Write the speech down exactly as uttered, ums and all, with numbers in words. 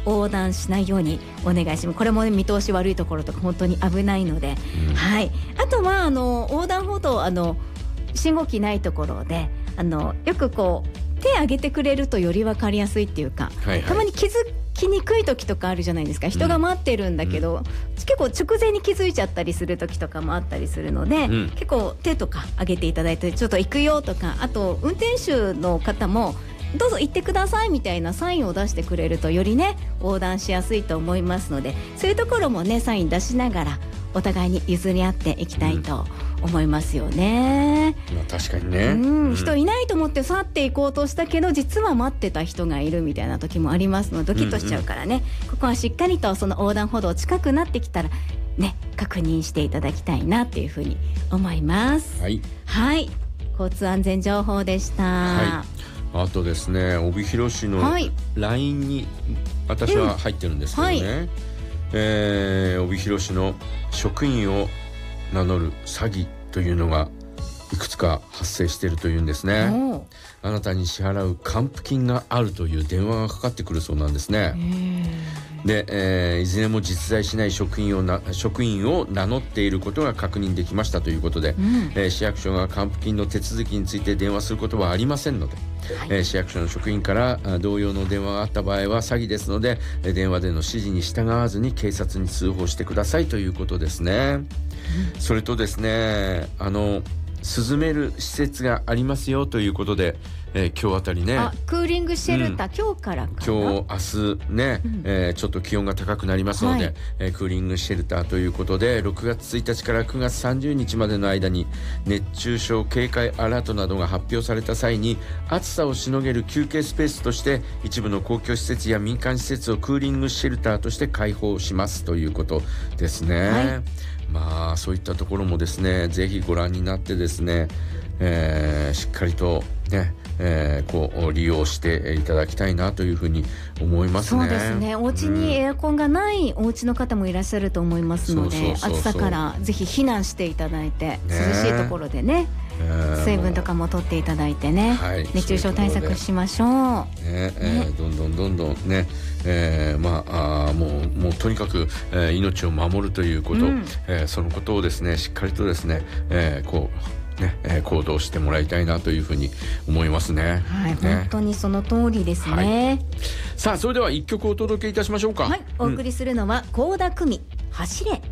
横断しないようにお願いします。これも、ね、見通し悪いところとか本当に危ないので、うん、はい、あとはあの横断歩道、あの信号機ないところであのよくこう手挙げてくれるとより分かりやすいっていうか、はいはい、たまに気づきにくい時とかあるじゃないですか。人が待ってるんだけど、うん、結構直前に気づいちゃったりする時とかもあったりするので、うん、結構手とか挙げていただいてちょっと行くよとか、あと運転手の方もどうぞ行ってくださいみたいなサインを出してくれるとよりね横断しやすいと思いますので、そういうところもねサイン出しながらお互いに譲り合っていきたいと思いますよね、 うん、まあ、確かにね、 うんうん、人いないと思って去っていこうとしたけど実は待ってた人がいるみたいな時もありますのでドキッとしちゃうからね、うんうん、ここはしっかりとその横断歩道近くなってきたらね確認していただきたいなっていうふうに思います。 はい、はい、 交通安全情報でした。 はい、あとですね、帯広市の ライン に私は入ってるんですけどね、うん、はい、えー、帯広市の職員を名乗る詐欺というのがいくつか発生しているというんですね。あなたに支払う還付金があるという電話がかかってくるそうなんですね。で、えー、いずれも実在しない職員をな職員を名乗っていることが確認できましたということで、うん、えー、市役所が還付金の手続きについて電話することはありませんので、はい、えー、市役所の職員から同様の電話があった場合は詐欺ですので、電話での指示に従わずに警察に通報してくださいということですね、うん、それとですね、あの涼める施設がありますよということで、えー、今日あたりね、 あ、クーリングシェルター、うん、今日からかな、 今日明日ね、うん、えー、ちょっと気温が高くなりますので、はい、えー、クーリングシェルターということでろくがつついたちからくがつさんじゅうにちまでの間に熱中症警戒アラートなどが発表された際に暑さをしのげる休憩スペースとして一部の公共施設や民間施設をクーリングシェルターとして開放しますということですね、はい、まあそういったところもですねぜひご覧になってですね、えー、しっかりとね、えー、こう利用していただきたいなというふうに思いますね。 そうですね、お家にエアコンがないお家の方もいらっしゃると思いますので、うん、暑さからぜひ避難していただいて、ね、涼しいところでね、えー、水分とかも取っていただいてね、はい、熱中症対策しましょう、ねね、えー、どんどんどんどんね、えー、まあ、あもう、もうとにかく、えー、命を守るということ、うん、えー、そのことをですねしっかりとですね、えー、こうねえー、行動してもらいたいなというふうに思いますね。 はい、 ね、 本当にその通りですね、はい、 さあそれではいっきょくお届けいたしましょうか。 はい、お送りするのは倖田來未、走れ。